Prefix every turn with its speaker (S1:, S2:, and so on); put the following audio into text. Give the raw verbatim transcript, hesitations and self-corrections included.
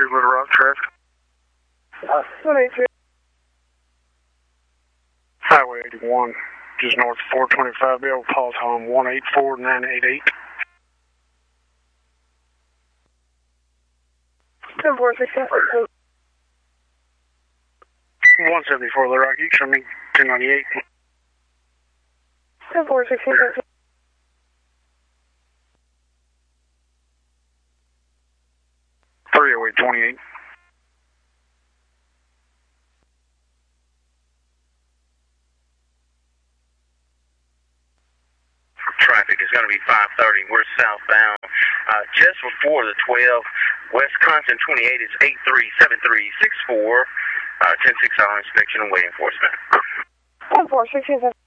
S1: Little Rock traffic.
S2: Uh, one eight three.
S1: Highway eighty-one, just north of four twenty-five Bill, Paul's home, one eight four nine eight eight.
S2: ten four six seven.
S1: one seventy-four Little Rock, you can show me two ninety-eight.
S2: ten four six seven.
S1: three oh eight twenty-eight.
S3: Traffic is going to be five thirty. We're southbound. Uh, just before the twelve, Wisconsin twenty-eight is eight three seven three six four. Uh, ten six hour inspection and weight enforcement.
S2: ten four six seven.